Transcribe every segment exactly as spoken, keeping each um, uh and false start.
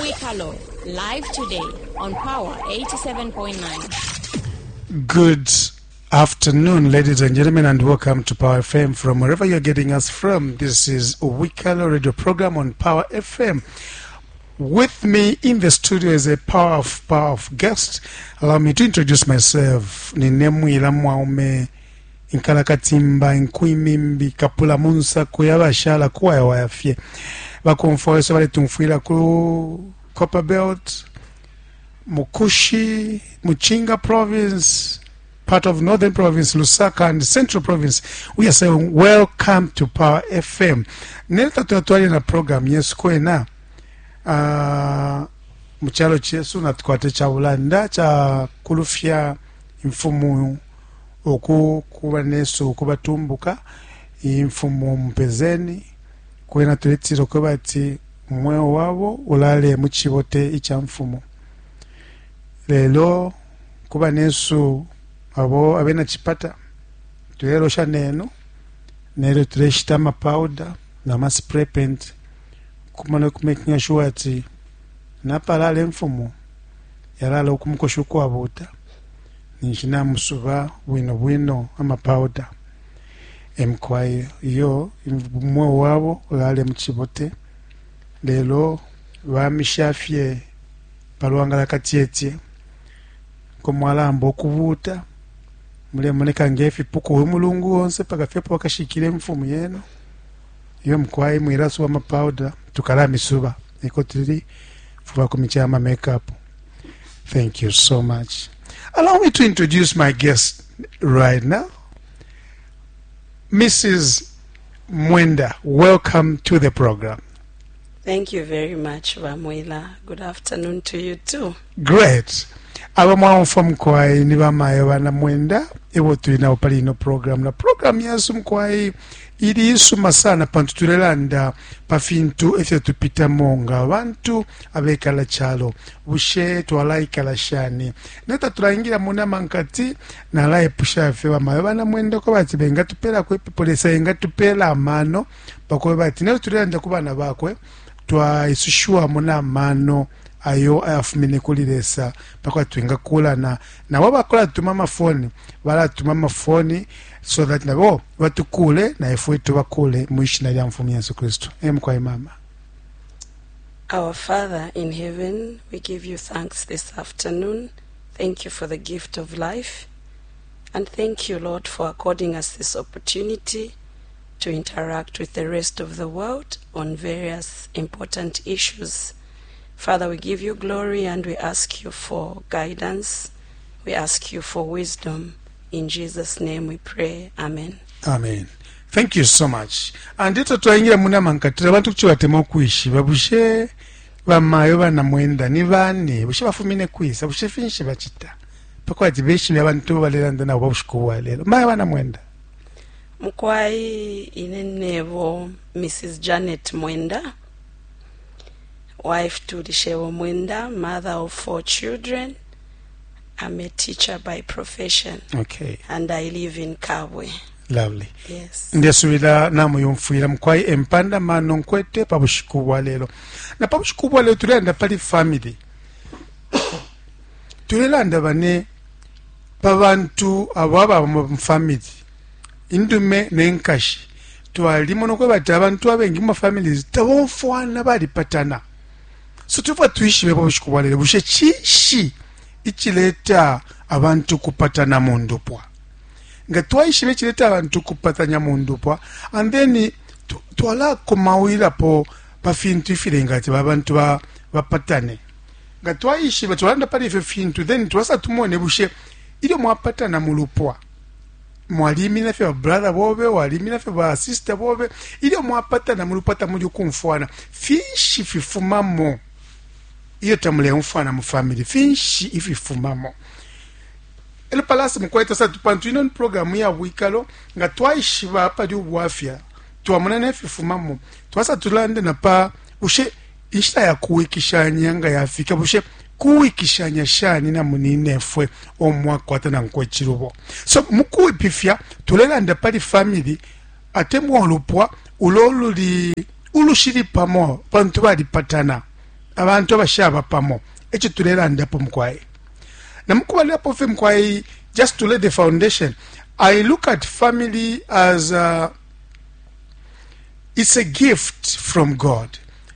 Wikalo, live today on Power eighty-seven point nine. Good afternoon, ladies and gentlemen, and welcome to Power F M from wherever you're getting us from. This is Wikalo radio program on Power F M. With me in the studio is a power of power of guest. Allow me to introduce myself. Ninemwila mwaume inkalakatimba inkuimimbi kapula munsa kuyabashala kuwa ya wayafye. Bakumfoyeso bale tumfuila ku Copper Belt, Mukushi, Muchinga province, part of Northern province, Lusaka, and Central province. We are saying welcome to Power F M. Nelta tuatuali na program yesu kwena uh, mchalo chesu na tukwate cha ulanda cha kulufia mfumu oku kuba nesu kuba tumbuka mfumu mpezeni kwena tuletiro kuba ati mweo wabo ulale muchibote icha mfumu lelo kuba nesu abo abena chipata tuyero sha neno nero tureshita ma powder na ma spray paint kumana kumaking sure ati napalale mfumu yarala okumukoshuko abuta ninjina musuba wino wino ama powder emkwayo yo mwe wabo ulale muchibote lelo bamishafye balwangala katietie komwalambo okubuta mule moneka ngefi puko wemulungu onse paka fepo wakashikire mfumu yeno yo mkwai mwirasu wa mapowder tukala misuba iko tiri fuba kumichama makeup. Thank you so much. Allow me to introduce my guest right now, Missus Mwenda. Welcome to the program. Thank you very much, Vamwila. Good afternoon to you too. Great. Abamwa from kwai ni bamayo bana Mwenda ewo tulina opalino program na program yasu mkwai ili isuma sana pantu tulelanda pafintu efye tupita monga abantu abekala chalo bushe twalaikala shani neta tulaingira muna mankati na lae pusha fe bamayo bana Mwenda ko bati benga tupela kwe polisa enga tupela amano bakwe bati ne tulelanda kubana bakwe twa isushua muna mano ayo afumine kuliresa pakwa twinga kula na na wabakola tumama phone bala tumama phone so that nabo watukule na ifwe tubakule muishina ya mfumu Yesu Kristo. Emkwa mama. Our Father in heaven, we give you thanks this afternoon. Thank you for the gift of life, and thank you, Lord, for according us this opportunity to interact with the rest of the world on various important issues. Father, we give you glory and we ask you for guidance. We ask you for wisdom. In Jesus' name we pray. Amen. Amen. Thank you so much. And ito tuwaingira muna mankatira bantu kuchiwa temo kuishi babushe bamayo bana Mwenda ni bane bushe bafumine kuisa bushe finshi bachita pakwa tibeshi abantu balelanda na babushikuwa lelo mayo bana Mwenda mkwai inenebo Missus Janet Mwenda, wife to Lishewo Mwenda, mother of four children. I'm a teacher by profession. Okay. And I live in Kabwe. Lovely. Yes. Ndiyasuira namu yumfuira mkwai empanda mano nkwete pabushikuwa lelo. Na pabushikuwa lelo tulenda pali family. Tulelanda bane pabantu ababa mu family. Indume nenkashi. Twali mono kwe bati abantu abengi mu families tabonfwana bali patana. So tuva tuishi bebo bushikubalele bushe chishi ichileta abantu kupatana mundupwa nga twaishi bechileta abantu kupatanya mundupwa and then twala kumawira po pafintu ifilenga ati abantu ba bapatane nga twaishi batwalanda pali ife fintu then twasa tumone bushe ile mwapatana mulupwa mwalimi na fe brother bobe walimi na fe ba sister bobe ile mwapatana mulupata muli kumfwana fishi fifumamo iyo tamule mfana mu family finshi ififumamo ele palasi mkweta sa tupantu ino program ya Wikalo nga twaishi ba pa di ubwafya tuamuna na ififumamo twasa tulande na pa ushe ishita ya kuwikishanya nga ya Afrika bushe kuwikishanya shani na munine fwe omwaka kwata na nkwe chirubo so mukuwi pifya tulelanda pali family atemu olupwa uloluli ulushiri pamo pantu bali patana abantu abashaba pamo ekyo tulera ndapo mukwaye namukubalira po fe mukwaye just to lay the foundation. I look at family as a, it's a gift from God.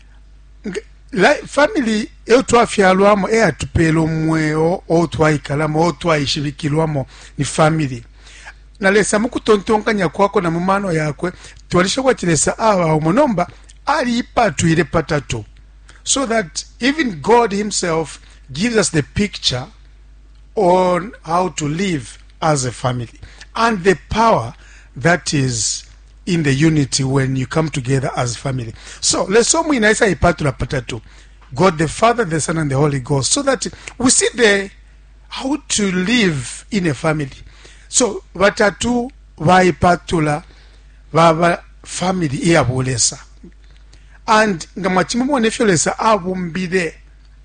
Like family eyo twafyalwamo eya tupelo mweo o twaikalamo o twaishibikilwamo ni family. Nalesa mukutontonkanya kwako na mumano yakwe twalisha kwa chilesa awa omonomba ali ipatu ile patatu, so that even God himself gives us the picture on how to live as a family and the power that is in the unity when you come together as family. So let's so we naisa ipatu la patatu, God the Father, the Son and the Holy Ghost, so that we see the how to live in a family. So batatu vaipatula vava family iyabulesa and nga mwachimumu nefyolesa abumbire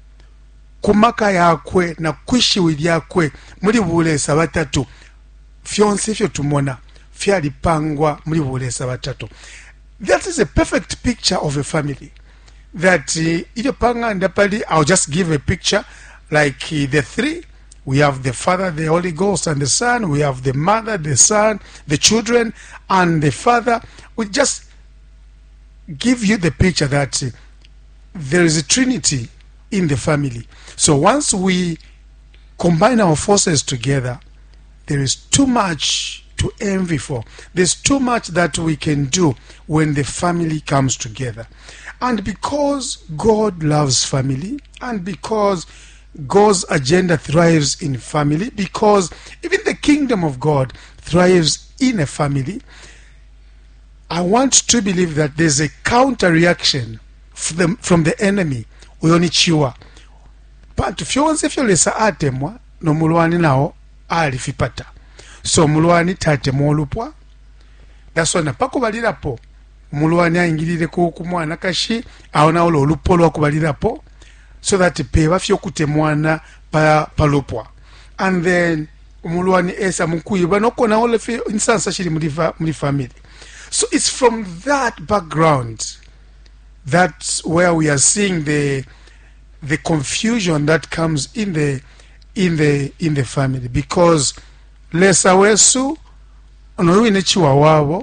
kumaka yakwe na kwishiwili yakwe muri bulesa batatu fyonse fyo tumona fyalipangwa muri bulesa batatu. That is a perfect picture of a family that uh, iyo panga ndapali. I'll just give a picture like uh, the three. We have the Father, the Holy Ghost, and the Son. We have the Mother, the Son, the children, and the Father. We just give you the picture that uh, there is a Trinity in the family. So once we combine our forces together, there is too much to envy for. There's too much that we can do when the family comes together. And because God loves family, and because God's agenda thrives in family, because even the kingdom of God thrives in a family, I want to believe that there's a counter reaction from, from the enemy uyonichiwa but fyonse fyolesa atemwa no mulwani nao alifipata. So mulwani tatemwa olupwa, that's why napakubalirapo mulwani aingirire ku kumwana kashi aona olo olupo lwakubalirapo, so that peba fyo kutemwana pa palupwa. And then mulwani esa mukuyiba nokona ole fe insansa shiri muri family. So it's from that background that's where we are seeing the the confusion that comes in the in the in the family, because lesa wesu onoruine chiwa wabo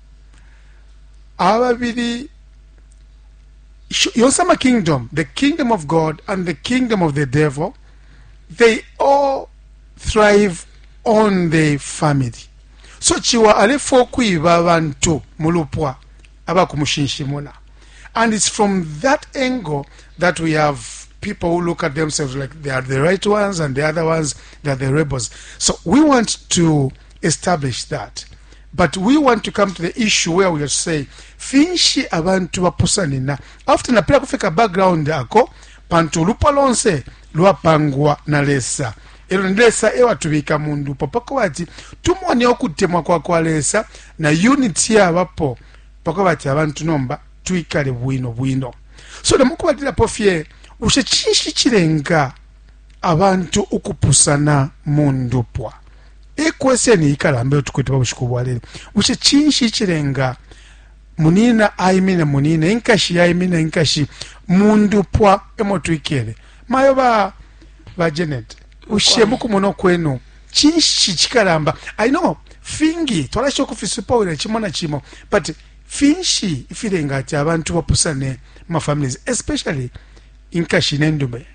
ababiri yosama kingdom, the kingdom of God and the kingdom of the devil, they all thrive on the family. So chiwa alefo kuiba abantu mulupwa abakumushinshimuna. And it's from that angle that we have people who look at themselves like they are the right ones and the other ones they are the rebels. So we want to establish that. But we want to come to the issue where we say finshi abantu bapusanina. After na pila kufika background ako pantu lupa lonse luapangwa na lesa. Ero nilesa ewa tubika mundu papako wati tumwani okutemwa kwa kwa lesa na unity ya wapo pako wati abantu nomba tuikale bwino bwino. So na muku watila pofye ushe chishi chilenga abantu ukupusana mundu pwa. Ekwese ni ikala ambayo tukwete babushukubu walele ushe chishi chilenga munina aimina munina inkashi aimina inkashi mundu pwa emo tuikele mayo ba ba Janet ushe muku mono kwenu chishi chikalamba. I know fingi tola shoku fisupa ule chimona chimo, but finshi ifilenga ati abantu bapusane ma families, especially inkashi nendume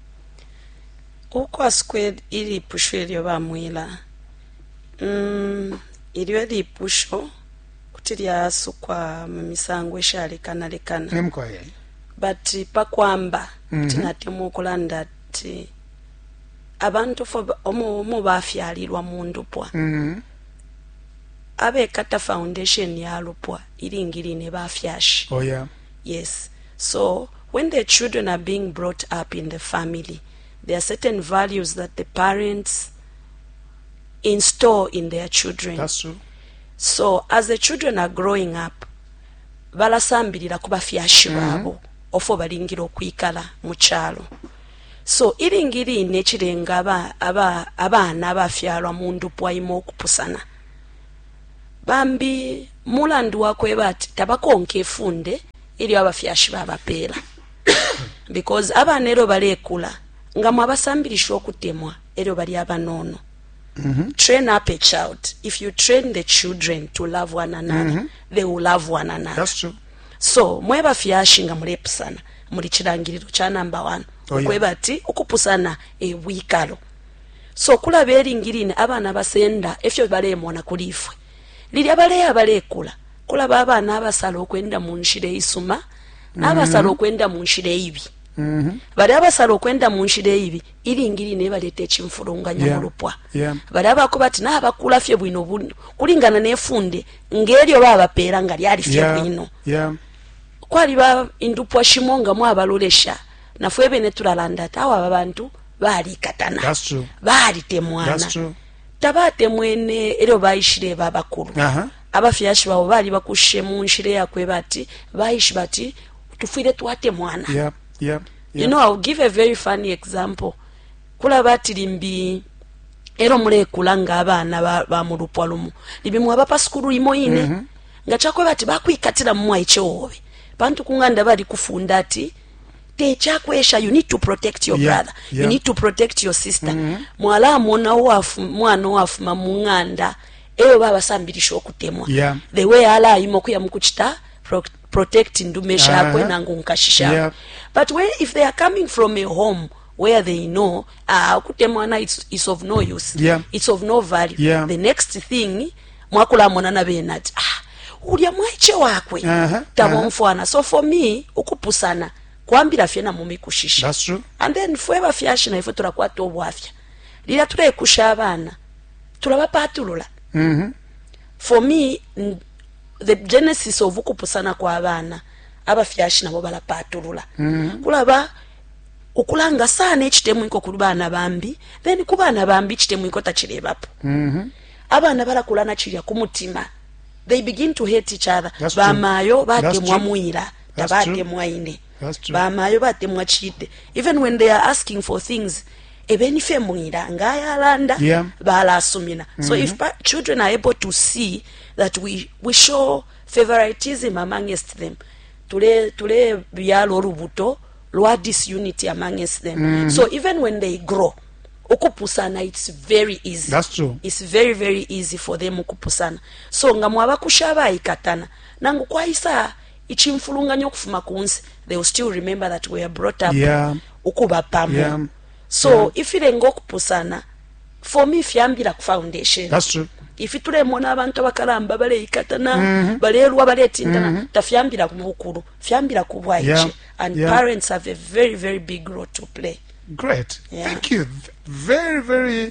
ukwa squared ili pusho ilio bamwila mm, ilio ili pusho kutilia asu kwa mimisangu ishali kana lekana nemko ye but pakwamba mm -hmm. tinatemu kulanda ti abantu fo omu omu bafyalirwa mundu pwa mm -hmm. abe kata foundation ya lupwa ilingiri ne bafyashi. Oh yeah. Yes. So when the children are being brought up in the family, there are certain values that the parents install in their children. That's true. So as the children are growing up, balasambirira kubafyashi babo mm -hmm. ofo balingira okwikala mu kyalo. So ilingiri nechirenga aba aba abana abafyalwa mundu pwaimo okupusana. Bambi mulandu wakwe bati tabakonke funde ili abafyashi babapela. because abaana ero baleekula nga mwabasambirisha okutemwa ero bali abanoono. Mhm. Train up a child. If you train the children to love one another, they will love one another. That's true. So mweba fyashi nga mulepusana muli kirangiriro kya number one. Oh, yeah. Okweba ati okupusana ebwikalo. So kulaba eringirine abaana basenda efyo baleemona kulifwe. Lili abale abaleekula kulaba abaana abasala okwenda mu nshire isuma n'abasala okwenda mu nshire ibi. Mhm. Bali abasala okwenda mu nshire ibi iringirine baleta ekimfulunganya Yeah. mu lupwa. Yeah. Bali abako bati n'abakula fye bwino buno kulingana n'efunde ng'eryo babapeera nga lyali fye Yeah. bwino. Yeah. Kwali ba indupwa shimonga mwa abalolesha nafwe bene tulalanda ati awo abantu baali katana That's true. baali temwana That's true. tabate mwene ero bayishire babakulu Aha. abafyashi bawo baali bakushe mu nshire yakwe bati bayishi bati tufire twate mwana. Yeah. Yeah. You know, I'll give a very funny example. Kula bati limbi ero mulekula nga abaana ba, ba mu lupwa lumu libi mwaba paskulu imo ine mm -hmm. nga chakwe bati bakwikatira mmwa ekyowe bantu kunganda bali kufunda ati te chakwesha, you need to protect your Yeah, brother, yeah. you need to protect your sister. Mm -hmm. Mwala mona wafu mwana wafu mamunganda ewe baba sambirisha okutemwa. Yeah. The way ala imo kuya mukuchita pro protect ndumesha Uh-huh. akwe nangu nkashisha. Yeah. But when if they are coming from a home where they know ah kutemwana it's, it's of no use, Yeah. it's of no value, Yeah. the next thing mwakula mona na benati ah ulya mweche wakwe Uh-huh. tabo Uh-huh. mfwana. So for me ukupusana kwambira fyena mumi kushisha. That's true. And then fweba fyashi na ifo tulakwata obwafya lila tulekusha abana tulabapatulula. Mhm. For me n- the genesis of ukupusana kwa abana abafyashi nabo balapatulula. Mm -hmm. Kulaba ukulanga sana ekitemu inko kulubana bambi then kubana bambi kitemu inko takirebapo. Mhm. Abana balakulana kirya kumutima, they begin to hate each other. That's true. Bamayo That's batemwa true. muira That's tabate true. mwaine. That's true. Bamayo batemwa chide even when they are asking for things ebeni fe muira ngaya landa Yeah. bala asumina. Mm -hmm. So if pa- children are able to see that we we show favoritism amongst them, tule tule byalo olubuto lwa disunity amongst them. Mm -hmm. So even when they grow ukupusana it's very easy. That's true. It's very very easy for them ukupusana. So nga mwaba kushaba ikatana nangu kwaisa ichimfulunganya okufuma kunsi, they will still remember that we are brought up Yeah. ukuba pamu. Yeah. So Yeah. if ile ngokupusana for me fyambira ku foundation. That's true. If tule mona abantu bakalamba bale ikatana Mm -hmm. balelwa bale tindana Mm -hmm. tafyambira ku mukuru fyambira ku bwaiche. Yeah. And Yeah. parents have a very very big role to play. Great. Yeah. Thank you. V- Very, very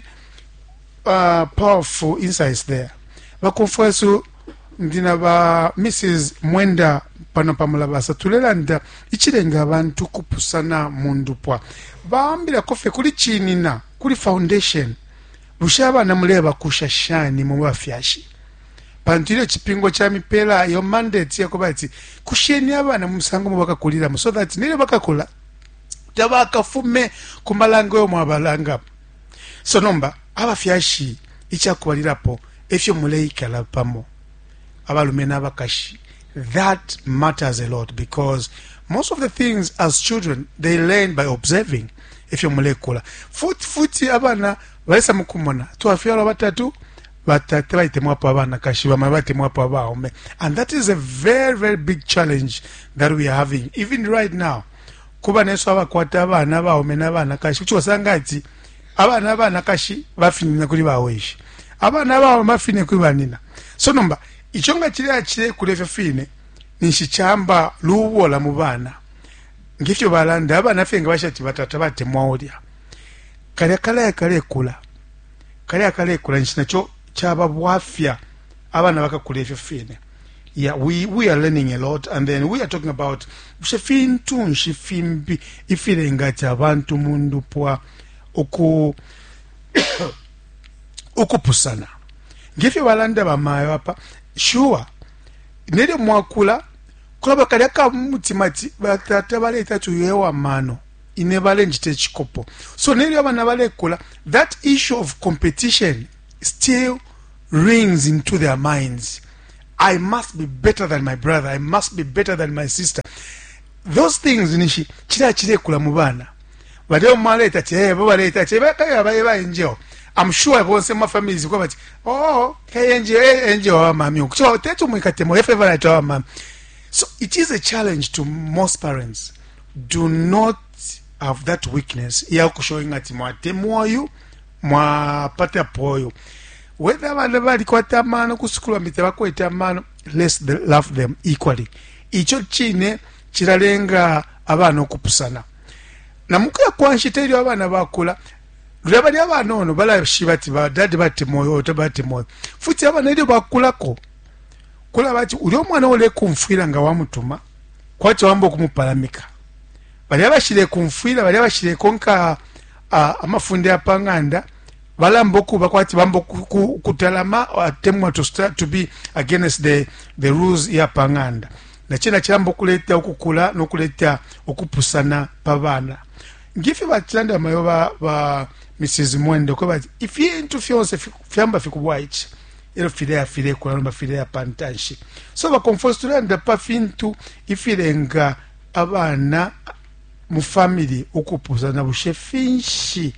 uh, powerful insights there. Bakumfwesu ndina ba Missus Mwenda pano pamulabasa tulelanda ichirenga abantu kupusana mundupwa. Baambira kofe kuli chinina, kuli foundation. Bushaba na muleba kushashani mu bafyashi. Pantire chipingo cha mipela yo mandate yakobati kusheni abana musango mu bakakulira mu so that nile bakakula tabakafume kumalango yo mwabalanga. So nomba abafyashi ichakubalirapo efyo muleikala pamo abalume n'abakashi. That matters a lot because most of the things as children they learn by observing. Efyo mulekula futi futi abana balesa mukumona twafyala batatu batatu baitemwapo abana kashi bama baitemwapo abaume, and that is a very very big challenge that we are having even right now. Kuba neso abakwata abana baume n'abana kashi cyosanga ati abana abana kashi bafinina kuri baweshi abana bawo mafine kuri banina. So nomba ichonga kiri akire kurefya fine nishichamba luwola mu bana ngifyo balanda abana fenga bashati batata batemwa olya kale kale kale kula kale kale kula nshinacho chaba bwafya abana bakakulefya fine. Yeah, we we are learning a lot, and then we are talking about shefin tun shefimbi ifirenga chabantu mundu pwa oku okupusana ngifyo balanda bamayo apa sure nere mwakula kulaba kali ka mutimati batata baleta tuyewa mano inebale njite chikopo. So nere abana balekula that issue of competition still rings into their minds. I must be better than my brother, I must be better than my sister. those things nishi kira kirekula mu baana bade omaleta kye babaleta kye bakaya bayeba enjo. I'm sure bonse ma families ko bati oh kayenje enje wa mami okucho tetu mwikate mo favorite wa mami. So it is a challenge to most parents. Do not have that weakness ya kushowing ati mwate moyo mwa pata poyo. Whether abana bali kwata mano kusukula miteba kweta mano, let's love them equally. Icho chine kiralenga abana okupusana. Na mukaya kwanshiteri abana bakula laba lya abana ono bala shibati ba dadi bati moyo otabati moyo. Futi abana ndio bakulako. Kula bati uli omwana ole kumfira nga wamutuma kwachi wambo kumupalamika. Bali abashire kumfira bali abashire konka uh, amafunde apanganda balambo kuba kwati bambo kutalama atemwa to start to be against the the rules ya panganda. Na china chilambo kuleta okukula nokuleta okupusana pabana. Ngifi batlanda mayoba ba Missus Mwende ko bati if you into fiance fyamba fikubwaichi ero fidea fidea kwa noma fidea pantanshi. So ba konfostulanda pa fintu ifirenga abana mu family okupusana bushefinshi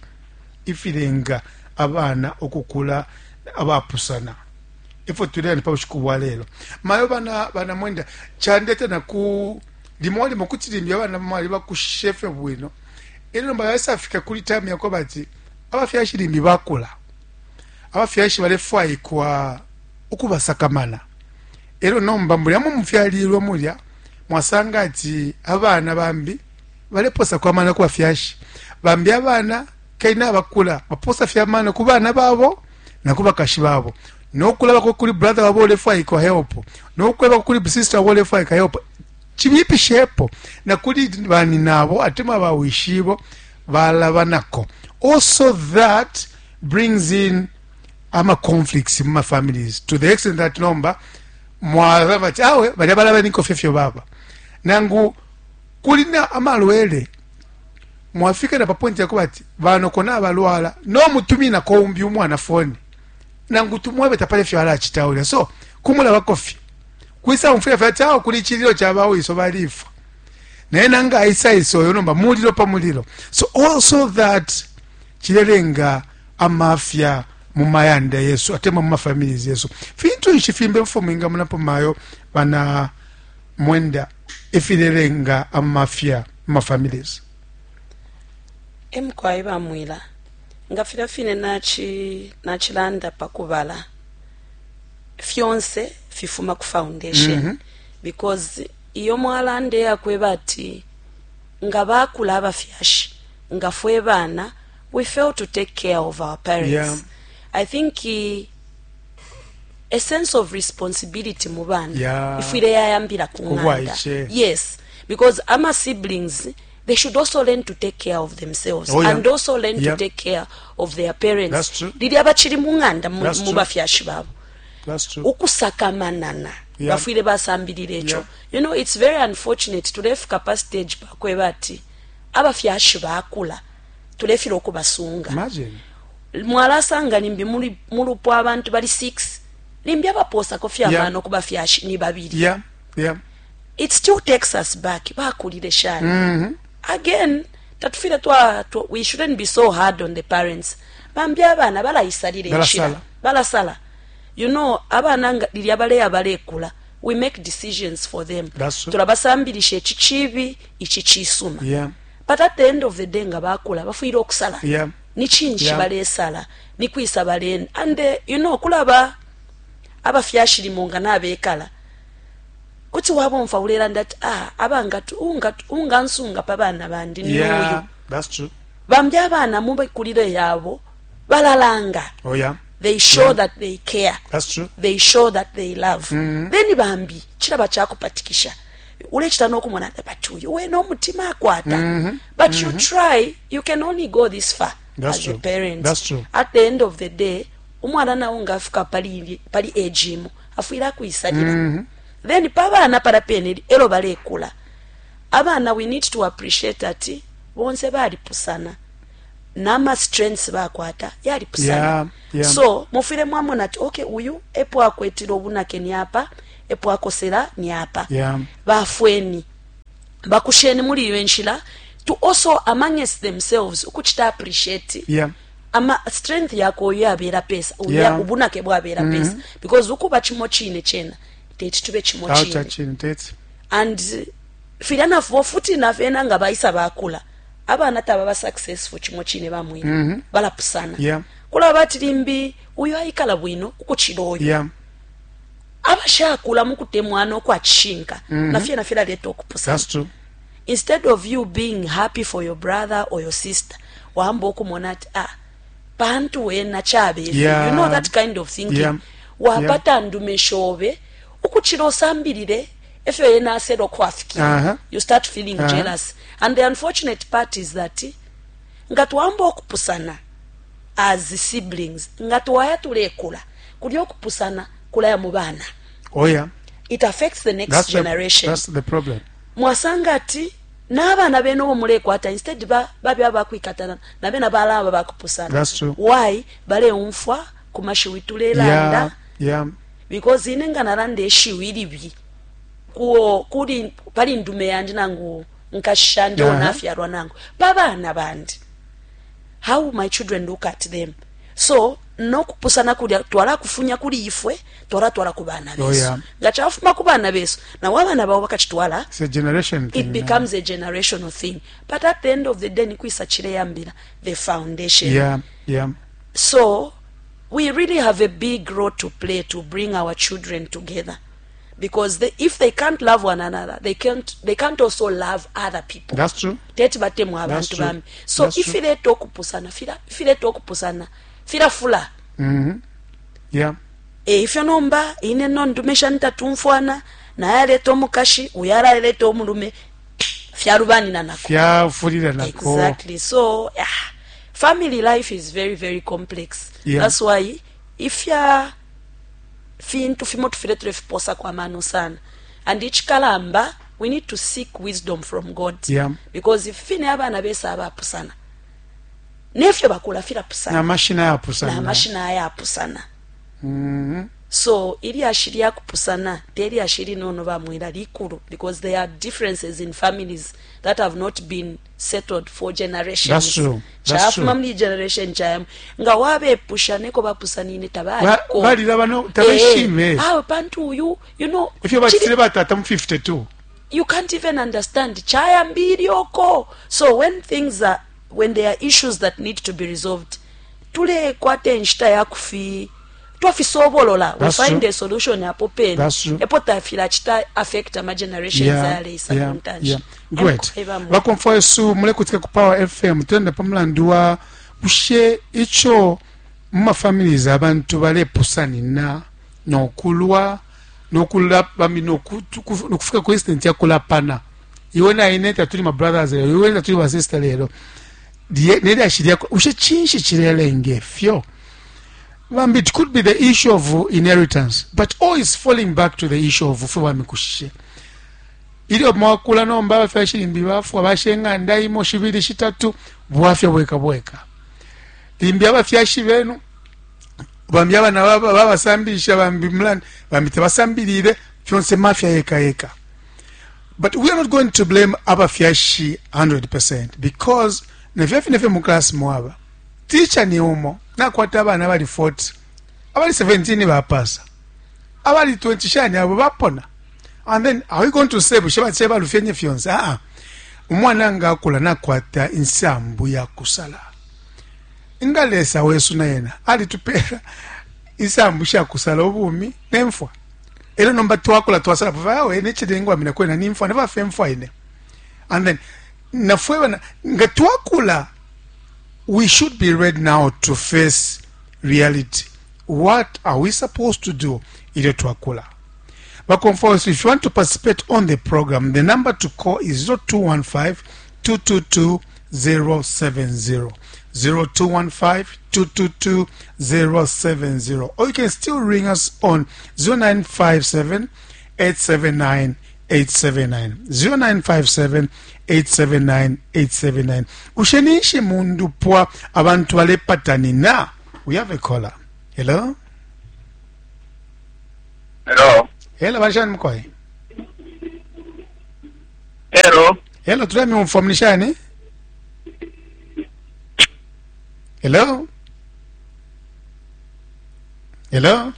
ifirenga abana okukula abapusana. Ifo tulea ni pa ushikuwa lelo. Mayo bana bana Mwenda chandete na ku limoli mokutirimbi abana mwali bakushefe bwino. Eno mba yasa afika kuli time yako bati abafyashi limbi bakula. Abafyashi bale fwai kwa okubasakamana. Ero nomba mbuli mu mfyalirwa mulya mwasanga ati abana bambi bale posa kwa mana kwa fyashi. Bambi abana kaina abakula baposa fyamana ku bana babo na kuba kashi babo. No kulaba ko kuli brother wabo le fwai kwa help. No kulaba kuli sister wabo le fwai kwa help. Chibipi shepo na kuli bani nabo atema bawishibo balabanako. Also that brings in ama conflicts in my families to the extent that number mwa awe bali balaba niko fefyo baba nangu kulina amalwele mwafika na papointi yako bati bano kona abalwala no mutumi na ko umbi umwana phone nangu tumwe betapale fyo ala chitaule so kumula bakofi kwisa umfira fyatao kuli chililo chabawo iso balifu na enanga isa iso yonomba mulilo pa mulilo. So also that chilelenga amafya mumayanda Yesu atema muma families Yesu fintu ishifimbe mfuminga munapo mayo bana Mwenda ifilelenga amafya muma families. Emkwa iba mwila ngafira fine nachi nachilanda pakubala fiance fifuma ku foundation mm -hmm. because iyo mwalande yakwe bati ngabakula abafyashi ngafwe bana we fail to take care of our parents. Yeah. I think uh, a sense of responsibility mu bana yeah. if we yayambira kunganda yes because ama siblings they should also learn to take care of themselves oh, yeah. and also learn yeah. to take care of their parents. That's true. Didi abachiri munganda mu bafyashi babo. That's true. Ukusakamanana yeah. bafire basambirire echo yeah. you know it's very unfortunate to left capacity bakwe bati abafyashi bakula tulefira okubasunga. Imagine mwala sanga nimbi muri murupo abantu bali six nimbi abaposa kofya yeah. mano kubafyashi ni babiri yeah yeah it still takes us back bakulire shani mm -hmm. again tatufira twa we shouldn't be so hard on the parents bambi abana bala isalire nshira bala sala you know abana lili abale abalekula we make decisions for them tulabasambirisha ekichibi ichichisuma yeah but at the end of the day nga bakula bafuira okusala yeah ni chinchi yeah. bale sala ni kwisa balen and uh, you know kulaba abafyashiri munga nabekala kuti wabo mfaulera ndati ah abangatu ungatu ungansunga pabana bandi ni yeah, uyu that's true bambya abana mumbe kulire yabo balalanga oh yeah they show yeah. that they care that's true they show that they love mm -hmm. then bambi chiraba chakupatikisha ule chitano okumona batuyo we no mutima akwata mm -hmm. but mm -hmm. you try you can only go this far. That's as true. a parent. That's true. At the end of the day umwana na unga afika pali pali ejimu afuira kuisadira mm -hmm. then paba na para peneli elo balekula abana we need to appreciate that bonse bali pusana nama strengths bakwata yali pusana yeah, yeah. so mufire mwamona ati okay uyu epo akwetira obunake ni apa epo akosera ni apa yeah. bafweni bakusheni muri wenshila to also amongst themselves ukuchita appreciate yeah ama strength yako yabera pesa uya Yeah. ubunake bwabera Mhm. pesa because ukuba chimo chine chena tete tube chimo Outer chine chin, tete. and uh, filana vo futhi navena ngabayisa bakula abana taba ba successful chimo chine bamwini Mhm. balapusana Yeah. kula bati limbi uyo ayikala bwino ukuchiloyo Yeah. abashakula mukutemwana okwachinga Mhm. nafye nafira leto okupusana That's true. instead of you being happy for your brother or your sister wahamba okumona ati ah bantu wena chabe Yeah. you know that kind of thinking Yeah. wapata yeah. ndume shobe ukuchira osambirire efe yena asero kwafiki Uh-huh. you start feeling Uh-huh. jealous and the unfortunate part is that ngati wahamba okupusana as siblings ngati wayatulekula kuli okupusana kulaya mu bana Oh yeah. it affects the next That's generation the, that's the problem. mwasanga ati n'abaana beno bomulekwata instead ba babya bakwikatana nabena balamba bakupusana. That's true. Why bale umfwa kumashiwitulelanda Yeah. Yeah. because inenga narande eshiwiri bi kuo kuri pali ndume yandi nangu nkashande Uh-huh. onafya rwanangu babana bandi. How my children look at them. So no kupusana kuli twala kufunya kuli ifwe twala twala kubana beso. Oh, yeah. Ngachafuma kubana beso na wabana bawo bakachitwala. It's a generation thing. It becomes a generational thing. But at the end of the day nikwisa chile yambira the foundation. Yeah. Yeah. So we really have a big role to play to bring our children together. Because they, if they can't love one another, they can't they can't also love other people. That's true. Tete batemu That's abantu true. bami. So That's if true. ile tokupusana, fira fira tokupusana, fira fula. Mhm. Yeah. E ifyo nomba ine nondumesha ntatumfwana na yale tomukashi uyara yale tomulume fyarubani na nako. Fyafulira nako. Exactly. So yeah, family life is very very complex. Yeah. That's why if ya fintu fimo tufire turefiposa kwa manu sana and each kalamba we need to seek wisdom from God. Yeah. Because if fine abana besa abapusana nefyo bakula fira pusana Na mashina ya pusana. na mashina ya pusana. Mhm. So ili ashiri ya kupusana teri ashiri nono bamwira likuru because there are differences in families that have not been settled for generations. That's true. That's Chafu true. mamli generation chayamu nga wabe pushane ko bapusanine tabali Ba- ko balira bano tabashime. ah bantu you you know Ifyo basire batata mu fifty-two. you can't even understand chaya mbili oko. So when things are when there are issues that need to be resolved tule kwate nshita ya kufi twafisobolola we That's find true. a solution hapo peni That's true. epo tafila chita affect ama generations Yeah, yale isa yeah, montage yeah. Great. Bakomfa Yesu mule kutika ku Power F M twende pamulandu wa bushe icho muma families abantu bale pusanina nokulwa nokula bami nokufika ku instant ya kulapana iwona ineta tuli ma brothers lero iwona tuli ba sister lero die nedi ashiria ushe chinshi chirele ngefyo bambi. It could be the issue of inheritance but always falling back to the issue of ufu bamikushe ili mwakula nomba bafya shirimbi bafu abashenga ndaimo shibiri shitatu bwafya bweka bweka limbi abafya shibenu bambi abana baba babasambisha bambi mlani bambi tebasambirire fyonse mafya yeka yeka. But we are not going to blame abafya shi one hundred percent because nefyafi nefe mu class mwaba teacher ni umo na kwata abana bali forty abali seventeen bapasa abali twenty shani abo bapona. And then are we going to say bushaba cheba lufyenye fyonse ah umwana nga akula nakwata insambu ya kusala ingalesa wesu na yena ali tupera insambu sha kusala obumi nemfwa elo nomba twakula twasala pawe nechidengwa mina kwena nimfwa never femfwa ine. And then nafwe na nga twakula we should be ready now to face reality. What are we supposed to do ile twakula? But if you want to participate on the program, the number to call is zero two one five, two two two, zero seven zero. zero two one five, two two two, zero seven zero. Or you can still ring us on zero nine five seven, eight seven nine, eight seven nine. zero nine five seven, eight seven nine, eight seven nine. Ushenishi mundu pwa abantu wale patani na. We have a caller. Hello? Hello. Hello, Bashan Mkoi. Hello. Hello, tulami umfomnishani? Hello? Hello?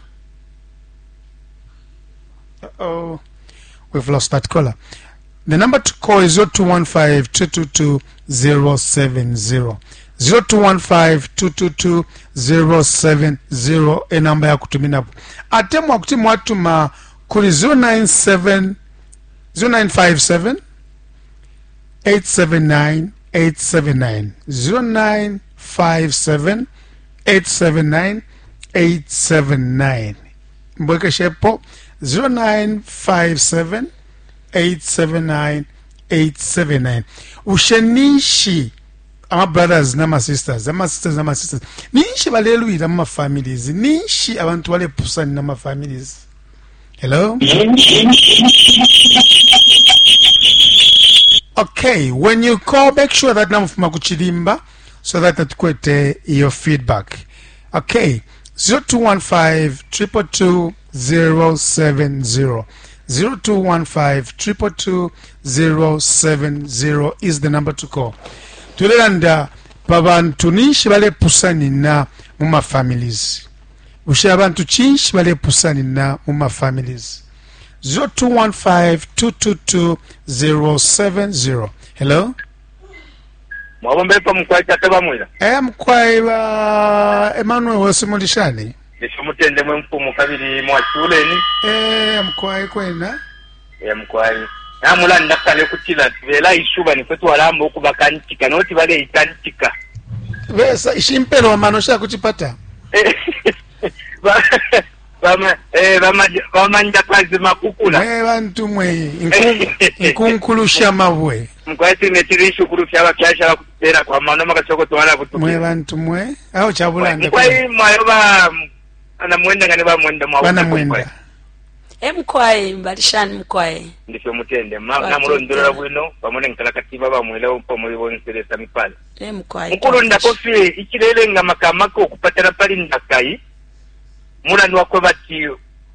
Uh-oh. We've lost that caller. The number to call is zero two one five, two two two, zero seven zero. zero two one five, two two two, zero seven zero e number ya kutumina. Ate mwakuti mwatuma kuri zero nine seven, zero nine five seven, eight seven nine, eight seven nine. zero nine five seven, eight seven nine, eight seven nine. Mbweke shepo zero nine five seven, eight seven nine, eight seven nine. Ushenishi ama brothers nama sisters, ama sisters nama sisters. Nishi baleluira nama families. Nishi abantu wale pusani nama families. Hello? Okay, when you call, make sure that number from Makuchilimba so that that kwete your feedback. Okay, zero two one five, two two two, zero seven zero. zero two one five, two two two, zero seven zero is the number to call. Tulelanda babantu nishi bale pusani na muma families. Ushe abantu chinshi bale pusani na muma families. zero two one five, two two two, zero seven zero. Hello? Mwabombe pa mkwai tataba mwila. Eh mkwai wa Emmanuel Wasimulishani. Nishumutende mwe mfumu kabili mwachule ni. Eh mkwai kwena. Eh mkwai. Na mula ndakale kutila vela ishuba ni kwetu walambo kubakanchika noti bale ikanchika. Vesa ishimpero wa manosha kuchipata. Bama eh bama bama ndakazi makukula. Eh bantu mwe inkunkulusha mabwe. Mkwati netirishu kurufya bakyasha bakutera kwa mano makachoko twala butuki. Mwe bantu mwe aho chabulanda. Mkwai mayoba ana mwenda ngane ba mwenda mwa. Bana mwenda. Emkwai mbalishani mkwai. Ndisho mutende na mulondora bwino bamone nkalakatiba bamwela umpa muri bonseresa mipala. Emkwai. Mukuru ndakofi ikirele nga makamako okupatira pali ndakai. Mulani wakwe bati, you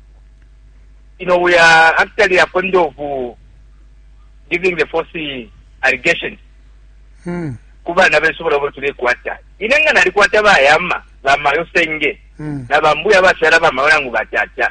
know, we are actually a point of uh, giving the false allegations. Hmm. Kuba na beso bolo tuli kwata. Inenga na likwata ba yama la mayo senge. Hmm. Na bambu ya bashara ba mayo ngo batata.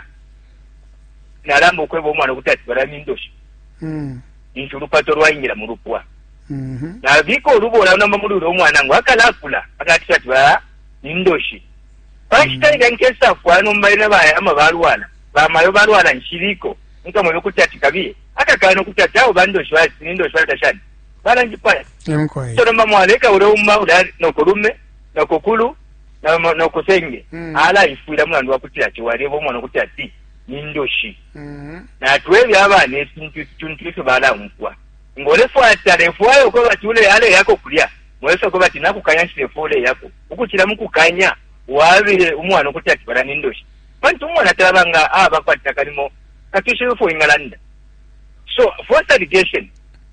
Na lambo kwe bo mwana kutati bara nindoshi. Hmm. Inshuru pato rwanyira mu rupwa. Mhm. Na biko rubo na mamuru ro mwana ngo akalakula akatishati ba nindoshi. Bashitari gankesa kwano mbaina baya ama balwana bamayo balwana nshiriko nka mwe kutati kabiye aka kano kutati aho bando shwasi nindo shwata shani bala njipaya Emkwai. so namba mwaleka ule umma ule no kulume no kokulu na no kusenge Mm. ala ifuira mwandu wakutira chiwale bo mwana kutati nindoshi Mhm. na twebi abane ekintu tuntu bala mukwa ngole fuata refuayo ko batule ale yako kulya mwese ko bati nakukanyashire fole yako ukukira mukukanya wabire umwana kutati bara nindoshi bantu umwana tabanga aba kwata kalimo katisho fo ingalanda so false allegation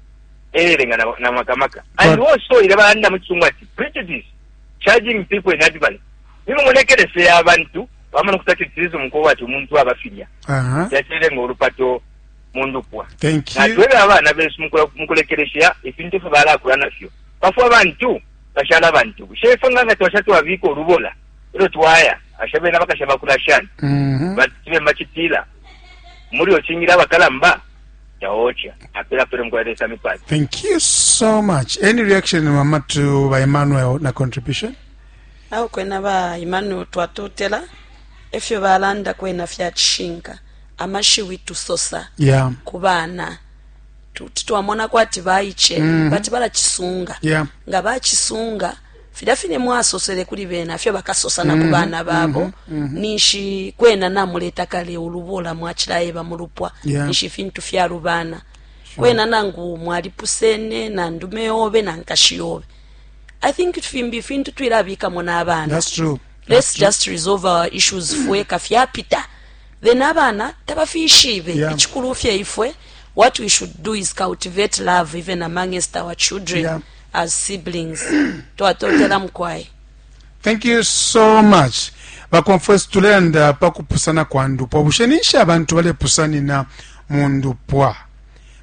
ere ngana na makamaka and also ile banda mutungwati prejudice charging people in advance nimo mulekere se abantu bamana kutati tizo mko watu umuntu abafinya Aha. yatele ngorupato mundu kwa Thank na you. twebe abana besu mukulekeresha ifintu fe bala kulana fyo bafu abantu bashala abantu shefa nganga twashatu abiko rubola ilo twaya ashabe nabakashaba kulashana Mhm. batibe machitila muri ochingira bakalamba yaocha apela pere mkweleza mipati. Thank you so much. Any reaction mama to by Emmanuel na contribution? Aho kwena ba Emmanuel twatotela efyo balanda kwena fyachishinga amashi witu sosa Yeah. kubana tutwamona kwati bayiche Mhm. bati bala chisunga Yeah. nga bachisunga fidafine mwasosele kuli bena fyo bakasosa na Mhm, kubana babo mhm, mhm. nishi kwena namuleta kale ulubola mwachilaye bamulupwa Yeah. nishi fintu fya rubana kwena nangu mwalipusene na ndume obe na nkashiyobe. I think tufimbi fintu twirabika mona abana. That's true. Let's That's true. just resolve our issues fueka fyapita. Then abana tabafishibe Yeah. ichikulu fya ifwe. What we should do is cultivate love even amongst our children. Yeah. As siblings. Twatotela mkwai. Thank you so much. Bakonfesi tulenda pakupusana kwa ndupwa. Bushenisha abantu bale pusani na mundupwa.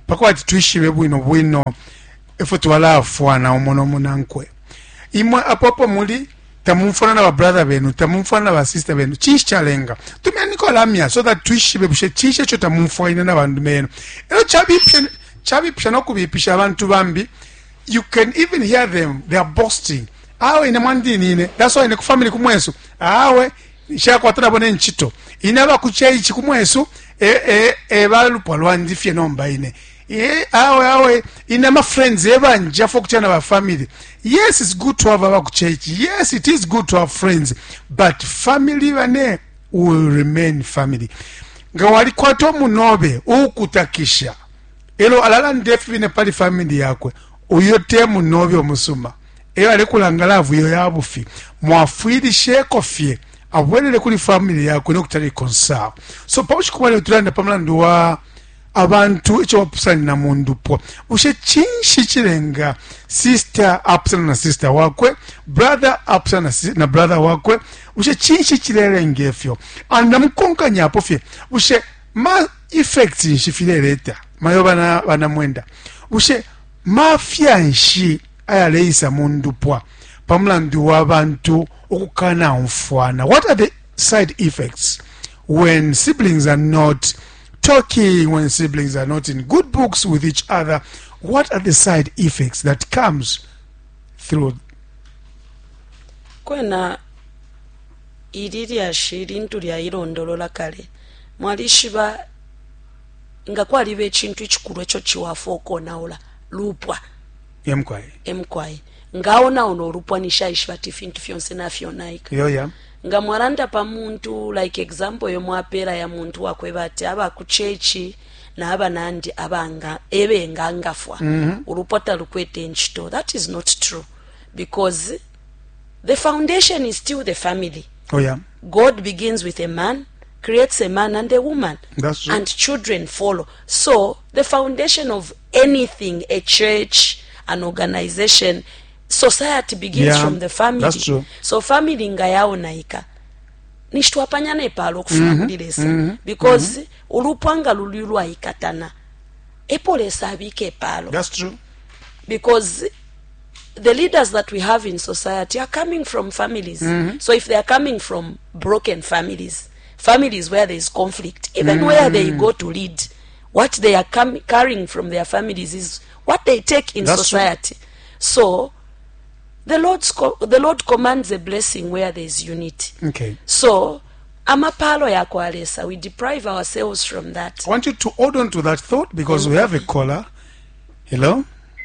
pakwati tuishibe bwino bwino efe twalafuana omono munankwe imwe apopo muli tamumfana na brother benu tamumfana na sister benu chishalenga tumyanikolamya so that tuishibe bushe chishe cho tamumfana na bandu benu ero chabipya chabipya no kubipisha abantu bambi. You can even hear them, they are boasting. Awe ina mwandi nine, that's why ina kufamili kumwesu. Awe, shaka kwa tada bone nchito. Inaba kuchaichi kumwesu, e, e, e, balu palwandi fye nomba ine. E, awe, awe, ina ma friends, eba njafo kuchana wa family. Yes, it's good to have awa kuchaichi. Yes, it is good to have friends. But family wane will remain family. Ngawali kwa tomu nobe, ukutakisha. Elo alala ndefu vine pali family yakwe. Uyo temu nobi omusuma eyo alikulangala avuyo yabufi mwafuirishe kofie abwelele kuli family yako nokutali konsa so pabushi kubale tulanda pamlando wa abantu echo wapusani na mundupo ushe chinshi chilenga sister apsana na sister wakwe brother apsana na brother wakwe ushe chinshi chilelenge efyo anda mkonka nyapo fye ushe ma effects nshifileleta mayoba na wanamwenda ushe mafia nshi ayaleisa mundupwa pamulandu w'abantu okukana umfwana. What are the side effects when siblings are not talking, when siblings are not in good books with each other? What are the side effects that comes through? Kwena iriri ashiri ntu lya irondolola kale mwalishiba nga kwalibe ekintu ekikulu ekyo kiwafu okonaola lupwa emkwai emkwai ngaona ono olupwa nishaishiba tifintu fyonse nafyo naika yo ya nga mwaranda pa muntu like example yo mwapera ya muntu wakwe bati aba kuchechi na aba nandi abanga ebe ngangafwa mm -hmm. urupota lukwete nchito. That is not true because the foundation is still the family. Oh yeah. God begins with a man, creates a man and a woman. That's true. And children follow. So the foundation of anything, a church, an organization, society begins yeah, from the family. That's true. So family nga yao naika nishtuapanya nepalo kufuna mm -hmm, mm -hmm, because mm -hmm. ulupanga lulilwa ikatana epole sabike palo. That's true. Because the leaders that we have in society are coming from families. Mm -hmm. So if they are coming from broken families, families where there is conflict, even mm -hmm. where they go to lead, what they are carrying from their families is what they take in That's society. True. So the Lord's the Lord commands a blessing where there is unity. Okay. So amapalo ya kwalesa, we deprive ourselves from that. I want you to hold on to that thought because mm -hmm. we have a caller. Hello.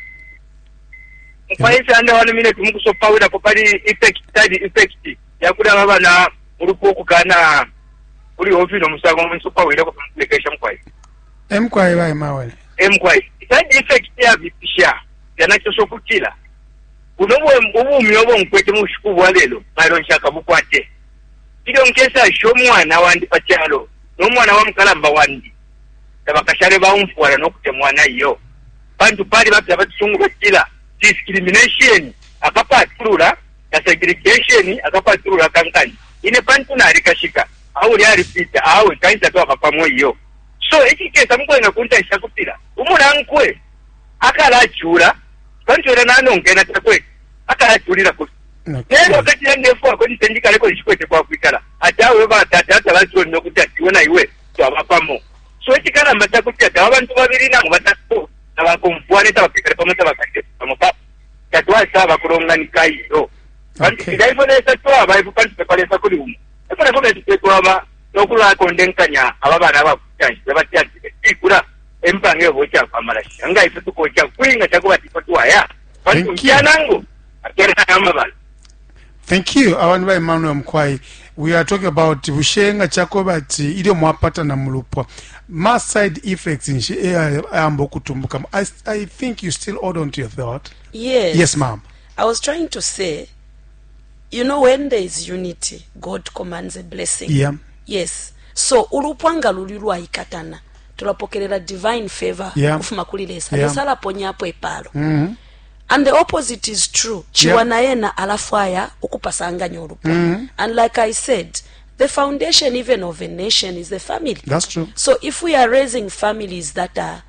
Kwaisa anda wano mine tumukusopa wida popari effect side effect yakula babana urupo okukana uli ofino musago musopa wida ko application mkwai mkwai bae mawale mkwai side effect ya bipisha yanacho sokukila unobo ubumi obo nkwete mushuku bwalelo malo nshaka bukwate kilo nkesa sho mwana wandi pachalo no mwana wa mkalamba wandi tabakashale baumfuala nokutemwana iyo bantu pali bapya batsungu bakila discrimination akapaturula ya segregation akapaturula kankani ine pantu na alikashika au ya repeat au kaisa to akapamwe iyo so iki kesa mkwena kunta ishakupira umuna nkwe akala chura pantu era nano ngena takwe akala churira ku nero kati yandefu akoni tendika leko lishikwete kwa kwikala atawe ba tata tata bacho nokuti wona iwe to abapamo so iki kana matakuti abantu babiri nango batako abakomfuane tabakikale pamata bakate pamopa katwa saba kulongani kairo kandi kidaivo nesa twa baivu kandi pepalesa kuli umu efuna kome tutetwa aba nokula kondenkanya ababana abakutanyi yabatya ikura empange bocha pamalashi anga ife tukocha kwinga chakuba tipotwa ya kandi kyanango akera amabala. Thank you. Abantu ba Emmanuel Mkwai, we are talking about bushenga chakobati ile mwapata na mulupwa ma side effects nshi ambo kutumbuka. I, I think you still hold on to your thought. Yes. Yes, ma'am. I was trying to say, you know, when there is unity, God commands a blessing. Yeah. Yes. So ulupwanga lulilwa ikatana tulapokelela divine favor yeah. kufuma kulilesa yeah. lesala ponyapo epalo. Mhm. Mm And the opposite is true. Chiwanayena yeah. alafaya ukupasanganya olupwa. Mm -hmm. And like I said, the foundation even of a nation is the family. That's true. So if we are raising families that are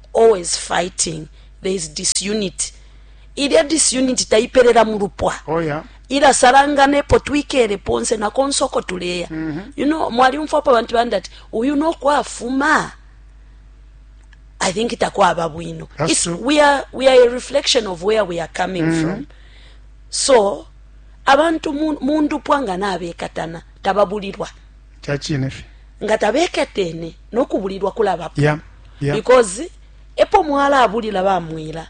always fighting, there is disunity. Ile disunity taiperera mu lupwa. Oh yeah. Ila sarangane po twikere ponse na konsoko tuleya. Mm-hmm. You know, mwali mfopa bantu bandati, uyu no kwa fuma. I think itakuwa ababwino. It's, we are we are a reflection of where we are coming mm-hmm. from. So abantu mundu pwanga nabe katana tababulirwa. Chachinefi. Ngatabeketene nokubulirwa kulaba. Yeah. Yeah. Because epo mwala abulira bamwira.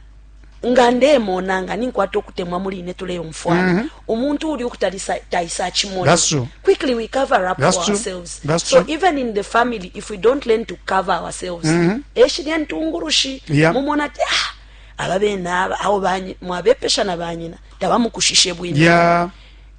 Ngande monanga ninkwata okutemwa muli ne tuleyo mfwana. Mm-hmm. Omuntu uli okutalisa taisa chimoni. That's true. Quickly we cover up That's for true. ourselves. That's so true. even in the family, if we don't learn to cover ourselves, mm-hmm. eshiri ntungurushi yeah. mumona ah ababena abo banyi mwabepesha na banyina tabamukushishe bwini. Yeah.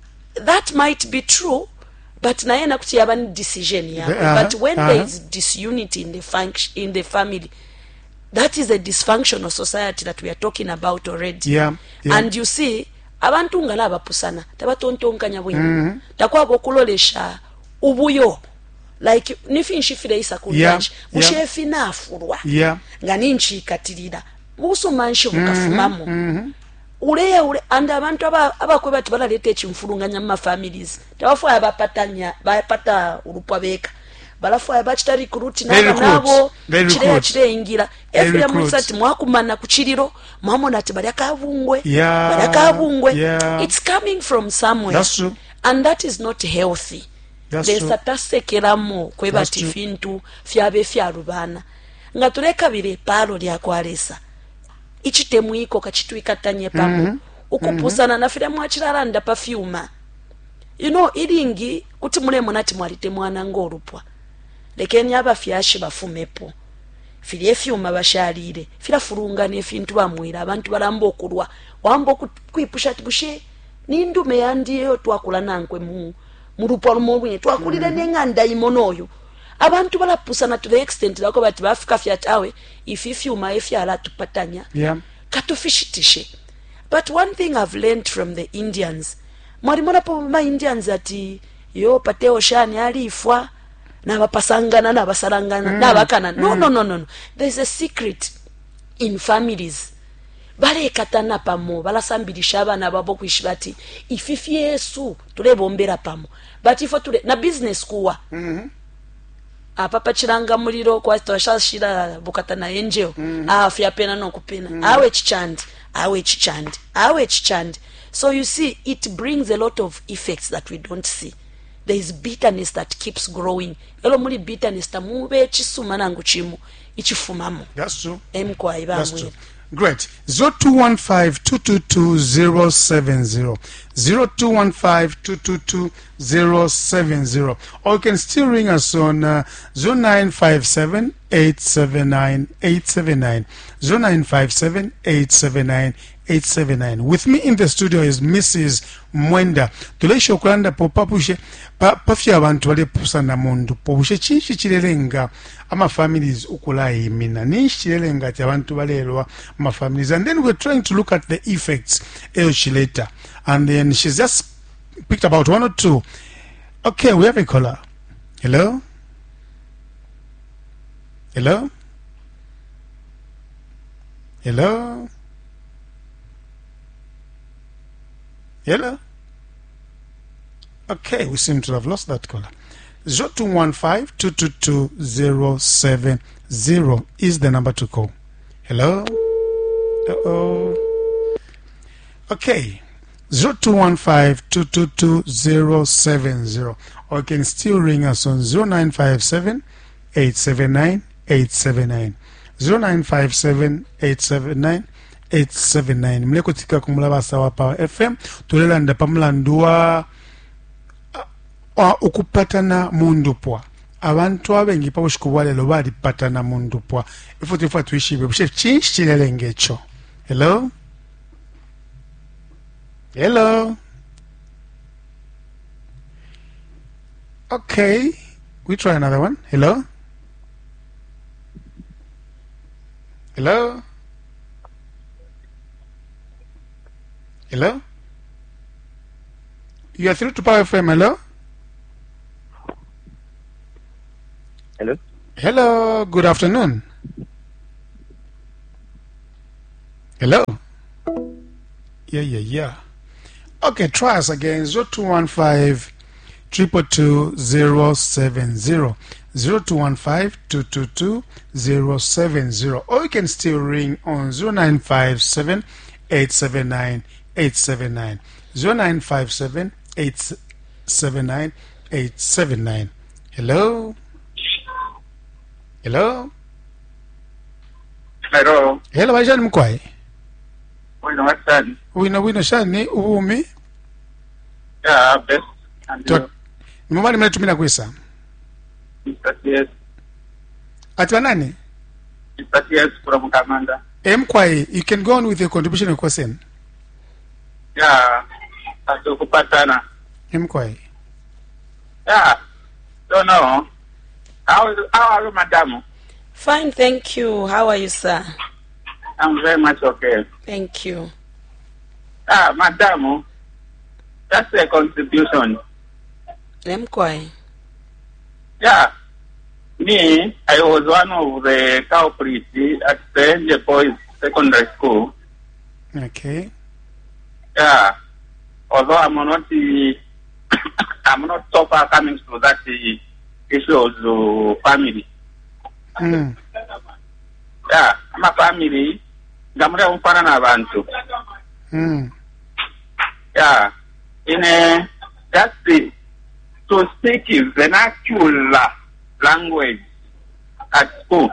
That might be true, but naye nakuti yabani decision ya. Uh-huh. But when uh-huh. there is disunity in the function in the family, that is a dysfunctional society that we are talking about already. Yeah. Yeah. And you see, abantu ngala abapusana tabatontonkanya bwini. Mm-hmm. Takwa bokulolesha ubuyo. Like nifinshi fire isa kulunch. Mushefi na afurwa. Yeah. Ngani nchi katirida. Musu manshi mukafumamo. Mm-hmm. Ule ule and abantu aba abakwe bati balalete chimfurunganya ma families. Tawafu abapatanya bapata urupwa beka. Balafu abachita recruit naba nabo chire chire ingira efira musati mwakumana kuchiriro mwamona ati bali akavungwe yeah. bali akavungwe yeah. It's coming from somewhere. That's true. And that is not healthy. That's There's true. a tasekeramo kwebati fintu fyabe fyarubana ngatuleka bire palo lya kwalesa ichitemu iko kachitwika tanye pamo mm-hmm. ukupusana mm-hmm. na fira mwachirara nda perfume. You know iringi kuti mule monati mwalite mwana ngorupwa lekeni abafyashi bafumepo fili efyuma bashalire fila furunga ne fintu bamwira abantu balambo okulwa wambo kwipusha tibushe nindume yandiyo twakula nankwe mu murupwa lumwe twakulira mm-hmm. nenganda imonoyo abantu balapusana to the extent lako bati bafika fyatawe if ifyuma efyala tupatanya yeah. katufishitishe. But one thing I've learned from the Indians, mwalimona po ma Indians ati yo pateo shani alifwa na bapasangana na basarangana mm. na bakana no, mm. no no no no there's a secret in families. Bale katana pamo bala sambilisha abana babo kwishibati ififi Yesu tulebombera pamo but ifo tule na business kuwa mm-hmm. apapa chiranga muliro kwa twashashira bukatana angel mm-hmm. afya pena no kupena mm-hmm. awe chichandi awe chichandi awe chichandi. So you see it brings a lot of effects that we don't see. There is bitterness that keeps growing. Elo muli bitterness tamube chisuma nangu chimu ichifumamo. That's true. Emkwa iba That's true. Great. zero two one five two two two zero seven zero. zero two one five two two two zero seven zero. Or you can still ring us on uh, zero nine five seven eight seven nine eight seven nine. zero nine five seven eight seven nine eight seven nine. With me in the studio is Missus Mwenda. Tulesho kulanda po papushe pa pafya abantu wale pusana mundu. Popushe chinshi chilelenga ama families ukulai mina. Nishi chilelenga ti abantu wale elwa ama families. And then we're trying to look at the effects elchi later. And then she's just picked about one or two. Okay, we have a caller. Hello? Hello? Hello? Hello? Okay, we seem to have lost that caller. zero two one five two two two zero seven zero is the number to call. Hello? Uh-oh. Okay. zero two one five two two two zero seven zero. Or you can still ring us on zero nine five seven eight seven nine eight seven nine. zero nine five seven eight seven nine eight seven nine. Mleko tika kumulaba sawa Power F M. Tulelanda pamulandua okupatana mundupwa. Abantu abengi pa ushikubwale lo bali patana mundupwa. Ifuti ifuti tuishibe. Bushef chinshi chilele ngecho. Hello? Hello? Okay. We try another one. Hello? Hello? Hello? You are through to Power F M. Hello? Hello? Hello. Good afternoon. Hello? Yeah, yeah, yeah. Okay, try us again. zero two one five two two two zero seven zero. zero two one five two two two zero seven zero. Or you can still ring on zero nine five seven eight seven nine eight seven nine. zero nine five seven eight seven nine eight seven nine. Hello? Hello? Hello. Hello, Bajani Mkwai. Wino Hassan. Wino wino shani uumi. Yeah, best. And Tot. Nimomani mnatumina kwisa. Mister T S. Atwa nani? Mister T S from Kamanda. Mkwai, you can go on with your contribution and question. Yeah. Atukupatana. Mkwai. Yeah. Don't know. How is how are you, madam? Fine, thank you. How are you, sir? I'm very much okay. Thank you. Ah, madam. That's a contribution. Lemkwai. Yeah. Me, I was one of the culprits at the boys secondary school. Okay. Yeah. Although I'm not the, I'm not so far coming to that uh, issue of the family. Mm. Yeah, I'm a family. Gamre umfana na abantu. Mm. Yeah. In a just the, to speak vernacular language at school.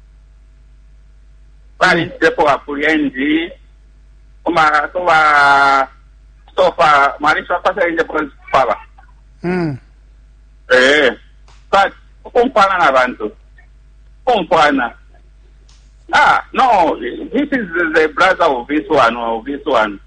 Bali sepo apurienzi. Uma sowa sofa marisha pasa inje pala. Mm. Eh. But umfana na abantu. Umfana. Ah, no, this is the brother of this one or of this one.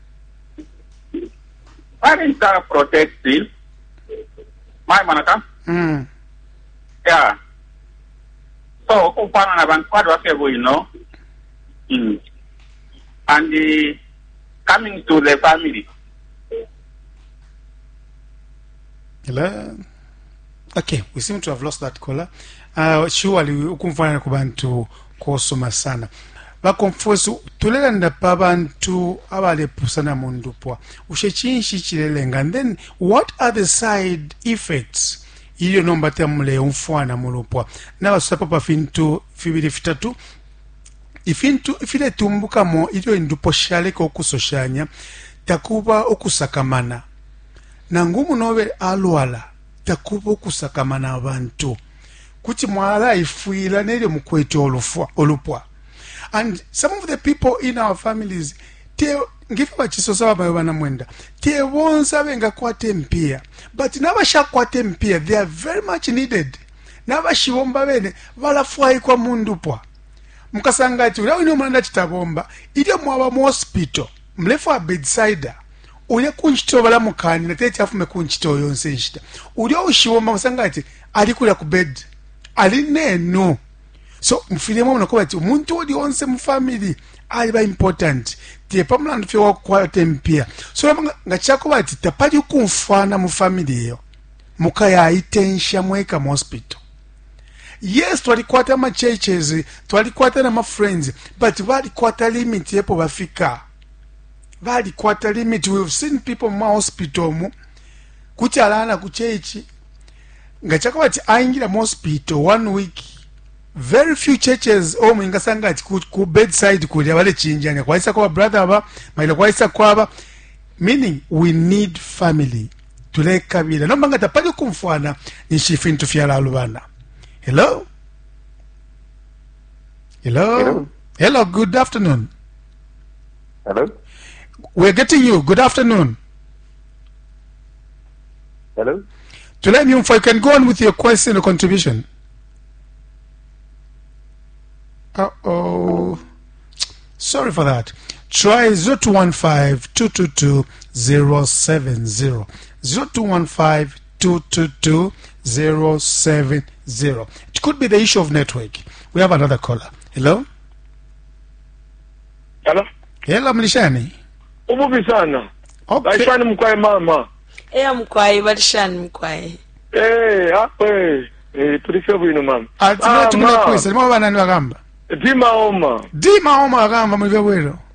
Parents are protective. My manaka? Mm. Yeah. So, kupana na bantu kwa wake you know. Mm. And uh, coming to the family. Hello? Okay, we seem to have lost that caller. Uh, surely ukumfana kubantu kosoma sana. Bakonfosu tulelanda pabantu abalepusana mundupwa. Ushechinshi chilelenga. And then what are the side effects? Iyo nomba temule umfwana mulupwa. Na wasapa pa fintu fibili fitatu. Ifintu ifile tumbuka mo iyo indupo shale ko kusoshanya takuba okusakamana. Na ngumu nobe alwala takuba okusakamana abantu. Kuti mwala ifuila nere mukweto olufwa olupwa. And some of the people in our families te ngife bachisosa babayo bana mwenda te wonsa benga kwate mpia, but nabasha kwate mpia they are very much needed. Nabashibomba bene balafwai kwa mundupwa mukasanga ati ulawo ino mwana chitabomba ile mwaba mu hospital mlefu a bedside ule kunchito bala mukani na tete afume kunchito yonse nshita ule ushibomba musanga ati ali kula ku bed ali neno. So mfilemo unakuwa ati umuntu odi onse mu family ali ba important tie pamulanda fye wakwate mpia. So nga chako bati tapali kumfana mu family yo mukaya itensha mweka mu hospital. Yes, twalikwata ma churches, twalikwata na ma friends, but walikwata limit yepo bafika. Walikwata limit. We've seen people mu hospital mu kuchalana ku church nga chako bati aingira mu hospital one week. Very few churches omu ingasanga ati ku, ku bedside kuli abale chinjanya kwaisa kwa brother aba maila kwaisa kwaba, meaning we need family tuleka bila nomba ngata pali kumfwana nishifintu fyala alubana. Hello? Hello? Hello? Hello, good afternoon. Hello? We're getting you. Good afternoon. Hello? Tulem Yumfa, you can go on with your question or contribution. Uh-oh. Sorry for that. Try zero two one five two two two zero seven zero. zero two one five two two two zero seven zero. It could be the issue of network. We have another caller. Hello? Hello? Hello, Mlishani. Ububi sana. Okay. Baishani mkwai mama. Eya mkwai, balishani mkwai. Eh, hapo eh. Eh, tulifia bwino mama. Ati Ah, tumuna ma. kwisa, lima banani wakamba? Dima Oma. Dima Oma agamba mu bwero.